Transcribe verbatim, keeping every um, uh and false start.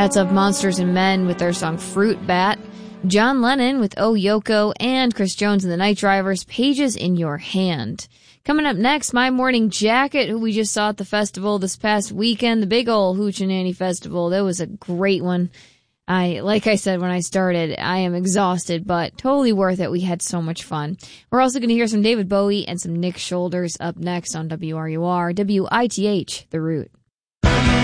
That's of Monsters and Men with their song Fruit Bat. John Lennon with Oh Yoko, and Chris Jones and the Night Drivers, Pages in Your Hand. Coming up next, My Morning Jacket, who we just saw at the festival this past weekend, the big ol' Hoochie Festival. That was a great one. I, like I said when I started, I am exhausted, but totally worth it. We had so much fun. We're also going to hear some David Bowie and some Nick Shoulders up next on W R U R, W I T H, The Root.